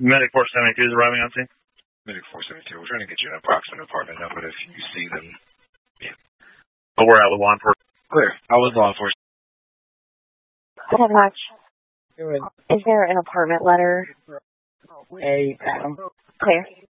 Medic 472 is arriving on scene. Medic 472, we're trying to get you an approximate apartment number if you see them. Yeah. But we're out with law enforcement. Clear. I was law enforcement. Good much. Is there an apartment letter? Clear.